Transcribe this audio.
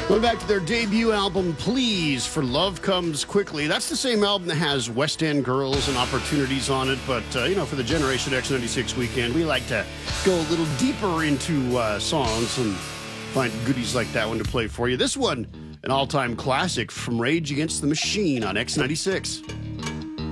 Going back to their debut album, Please, For Love Comes Quickly. That's the same album that has West End Girls and Opportunities on it. But, for the Generation X96 weekend, we like to go a little deeper into songs and find goodies like that one to play for you. This one, an all-time classic from Rage Against the Machine on X96.